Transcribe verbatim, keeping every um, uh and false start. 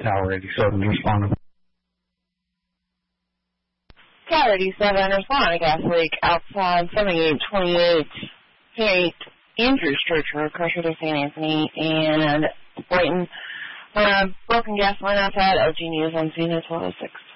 Tower eighty-seven, responding. Tower eighty-seven, responding gas leak outside seventy-eight twenty-eight Saint Andrew's Church Road, Crusher to Saint Anthony, and Brighton. Uh, broken gas line outside. O G News on scene at twelve oh six.